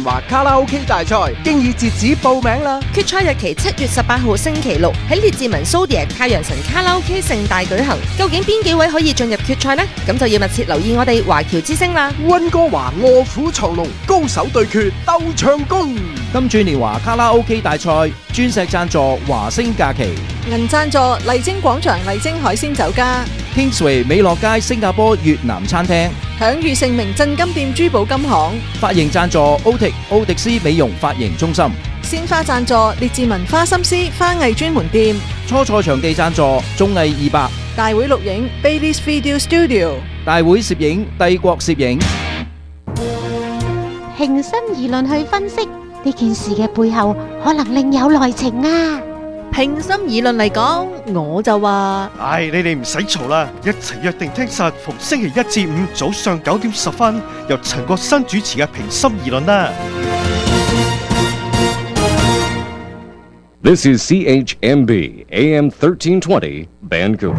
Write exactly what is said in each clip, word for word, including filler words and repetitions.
華卡拉 OK 大賽經已截止報名啦！ 決賽日期七月十八號星期六喺列治文蘇迪亞太陽神卡拉 OK 盛大舉行。究竟邊幾位可以進入決賽呢？咁就要密切留意我哋華僑之聲啦！ 溫哥華臥虎藏龍，高手對決鬥唱功。 金鑽年華卡拉 OK 大賽鑽石贊助華星假期， 銀贊助麗晶廣場麗晶海鮮酒家， Kingsway 美樂街新加坡越南餐廳， 享譽盛名鎮金店珠寶金行， 髮型贊助 Otic 奧迪斯美容髮型中心， 鮮花贊助列治文花心思花藝專門店， 初賽場地贊助綜藝二百， 大會錄影 Bailey's Video Studio， 大會攝影帝國攝影。 平心而論去分析呢件事嘅背後，可能另有內情啊！ 平心而論嚟講，我就話， 唉，你哋唔使嘈啦，一齊約定聽實逢星期一至五早上九點十分，由陳國新主持嘅平心而論啦。 This is C H M B A M thirteen twenty Vancouver。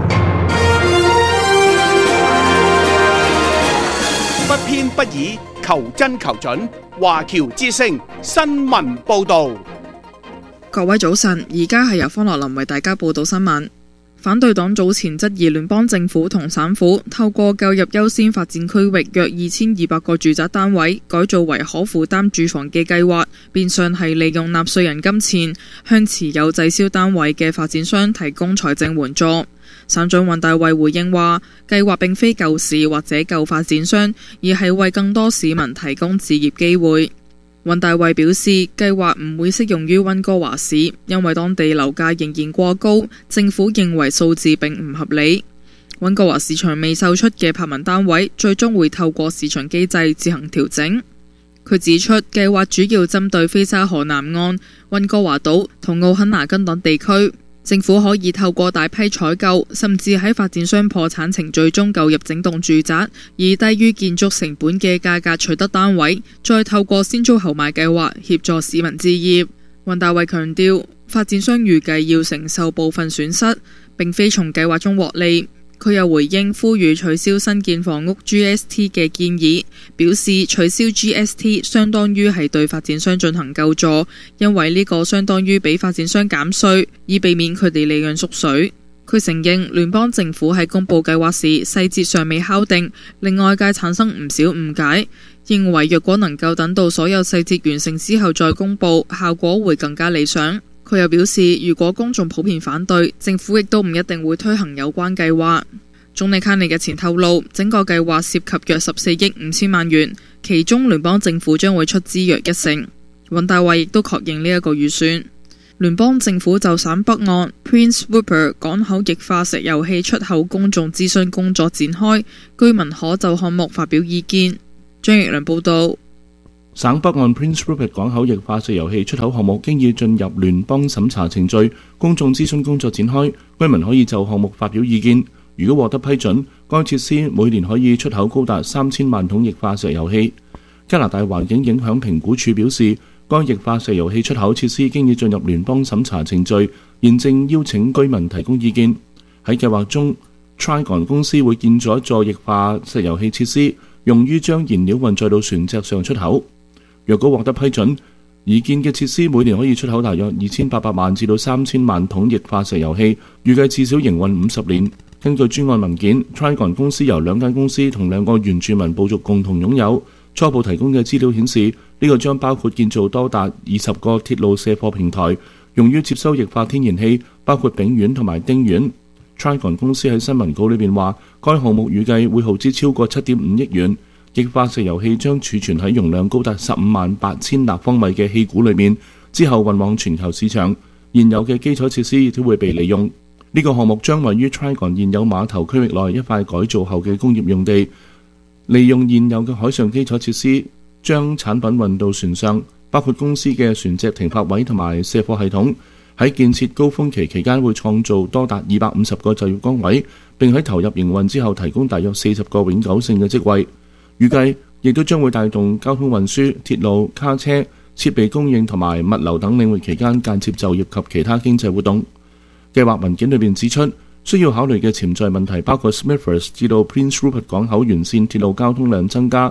不偏不倚，求真求準，華僑之聲新聞報導。 各位早晨，而家係由方樂林為大家報道新聞。反對黨早前質疑聯邦政府同省府透過購入優先發展區域約二千二百個住宅單位，改造為可負擔住房嘅計劃，變相係利用納稅人金錢向持有滯銷單位嘅發展商提供財政援助。省長尹大衛回應話，計劃並非救市或者救發展商，而係為更多市民提供置業機會。尹大衛表示，計劃唔會適用於溫哥華市，因為當地樓價仍然過高，政府認為數字並唔合理。溫哥華市場未售出嘅柏文單位，最終會透過市場機制自行調整。佢指出，計劃主要針對菲沙河南岸、溫哥華島同奧肯拿根等地區。政府可以透過大批採購，甚至喺發展商破產程序中購入整棟住宅，以低於建築成本嘅價格取得單位，再透過先租後買計劃協助市民置業。尹大衛強調，發展商預計要承受部分損失，並非從計劃中獲利。佢又回應呼籲取消新建房屋 G S T 嘅建議，表示取消 G S T 相當於係對發展商進行救助，因為呢個相當於俾發展商減稅，以避免佢哋利潤縮水。佢承認聯邦政府喺公布計劃時細節尚未敲定，令外界產生唔少誤解，認為若果能夠等到所有細節完成之後再公布，效果會更加理想。佢又表示，如果公眾普遍反對，政府亦都唔一定會推行有關計劃。總理卡尼日前透露，整個計劃涉及約十四億五千萬元，其中聯邦政府將會出資約一成。尹大衛亦都確認呢一個預算。聯邦政府就省北岸 Prince Rupert 港口液化石油氣出口公眾諮詢工作展開，居民可就項目發表意見。張奕良報道。 省北岸 Prince Rupert 港口液化石油氣出口項目經已進入聯邦審查程序，公眾諮詢工作展開，居民可以就項目發表意見。如果獲得批准，該設施每年可以出口高達三千萬桶液化石油氣。加拿大環境影響評估署表示，該液化石油氣出口設施經已進入聯邦審查程序，現正邀請居民提供意見。喺計劃中 Trigon 公司會建造一座液化石油氣設施，用於將燃料運載到船隻上出口。若果獲得批准，擬建嘅設施每年可以出口大約二千八百萬至到三千萬桶液化石油氣，預計至少營運五十年。根據專案文件 ，Trigon 公司由兩間公司同兩個原住民部族共同擁有。初步提供嘅資料顯示，呢、這個將包括建造多達二十個鐵路卸貨平台，用於接收液化天然氣，包括丙烷同埋丁烷。Trigon 公司喺新聞稿裏面話，該項目預計會耗資超過七點五億元。液化石油氣將儲存喺容量高達十五萬八千立方米嘅氣管裏面，之後運往全球市場。現有嘅基礎設施亦都會被利用。呢、這個項目將位於 Trigon 現有碼頭區域內一塊改造後嘅工業用地，利用現有嘅海上基礎設施，將產品運到船上，包括公司嘅船隻停泊位同埋卸貨系統。喺建設高峰期期間會創造多達二百五十個就業崗位，並喺投入營運之後提供大約四十個永久性嘅職位。預計亦都將會帶動交通運輸、鐵路、卡車、設備供應同埋物流等領域期間間接就業及其他經濟活動。計劃文件裏面指出，需要考慮嘅潛在問題包括 Smithers 至到 Prince Rupert 港口沿線鐵路交通量增加、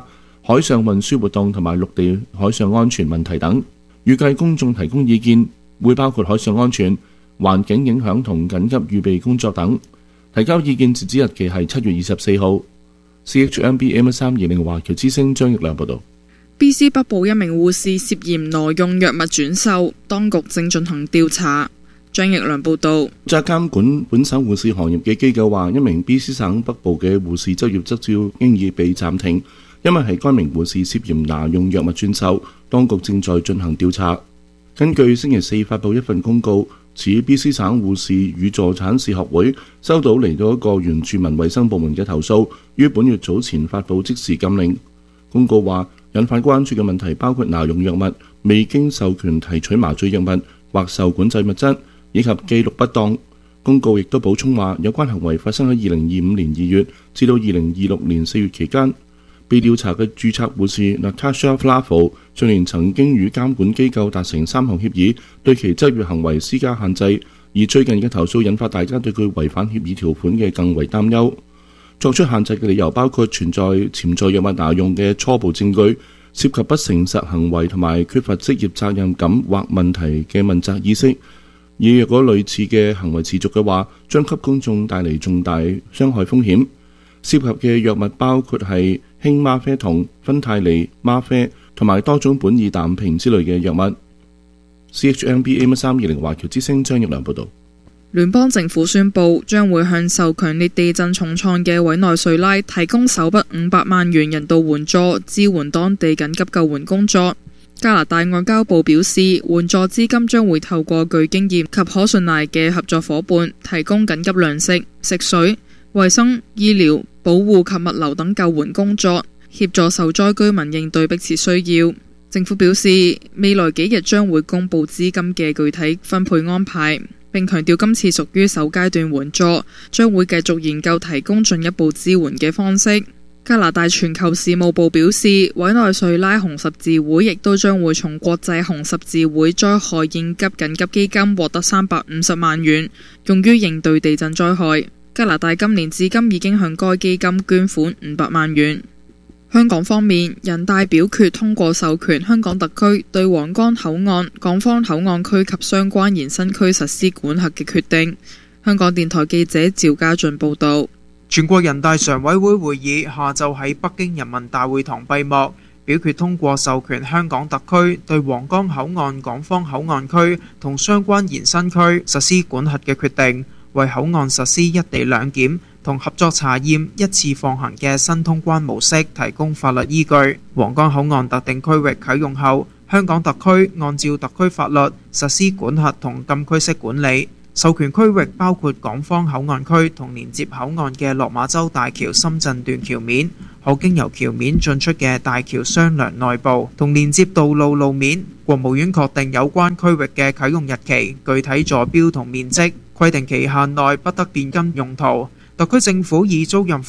海上運輸活動同埋陸地海上安全問題等。預計公眾提供意見會包括海上安全、環境影響同緊急預備工作等。提交意見截止日期係七月二十四號。C H M B M 三二零華僑之聲張益亮報導。 B C 北部一名護士涉嫌挪用藥物轉售，當局正進行調查。張益良報導。 負責監管本省護士行業嘅機構話，一名 B C 省北部嘅護士執業執照經已被暫停，因為係該名護士涉嫌挪用藥物轉售，當局正在進行調查。根據星期四發布一份公告，指 B C 省護士與助產士學會收到嚟到一個原住民衛生部門嘅投訴，於本月早前發布即時禁令。公告話，引發關注嘅問題包括挪用藥物、未經授權提取麻醉藥物或受管制物質，以及記錄不當。公告亦都補充話，有關行為發生喺二零二五年二月至到二零二六年四月期間。被調查嘅註冊護士 Natasha Flavo 去年曾經與監管機構達成三項協議，對其執業行為施加限制，而最近嘅投訴引發大家對佢違反協議條款嘅更為擔憂。作出限制嘅理由包括存在潛在藥物挪用嘅初步證據，涉及不誠實行為同埋缺乏職業責任感或問題嘅問責意識。而若果類似嘅行為持續嘅話，將給公眾帶嚟重大傷害風險。涉及嘅藥物包括係氫嗎啡酮、芬太尼、嗎啡同埋多種苯二氮平之類嘅藥物。C H M B A 三二零華僑之聲張益良報導。 聯邦政府宣布將會向受強烈地震重創嘅委內瑞拉提供首筆五百萬元人道援助，支援當地緊急救援工作。加拿大外交部表示，援助資金將會透過具經驗及可信賴嘅合作伙伴，提供緊急糧食、食水、衛生、醫療、保護及物流等救援工作，協助受災居民應對迫切需要。政府表示，未來幾日將會公布資金嘅具體分配安排，並強調今次屬於首階段援助，將會繼續研究提供進一步支援嘅方式。加拿大全球事務部表示，委內瑞拉紅十字會亦都將會從國際紅十字會災害應急緊急基金獲得三百五十萬元，用於應對地震災害。加拿大今年至今已經向該基金捐款五百萬元。香港方面，人大表決通過授權香港特區對皇崗口岸、港方口岸區及相關延伸區實施管轄嘅決定。香港電台記者趙家俊報導。 全國人大常委會會議下晝喺北京人民大會堂閉幕，表決通過授權香港特區對皇崗口岸、港方口岸區同相關延伸區實施管轄嘅決定，為口岸實施一地兩檢同合作查驗一次放行嘅新通關模式提供法律依據。皇崗口岸特定區域啟用後，香港特區按照特區法律實施管轄同禁區式管理。授權區域包括港方口岸區同連接口岸嘅落馬洲大橋深圳段橋面，可經由橋面進出嘅大橋雙梁內部同連接道路路面。國務院確定有關區域嘅啟用日期、具體坐標同面積，規定期限內不得變更用途。特區政府以租賃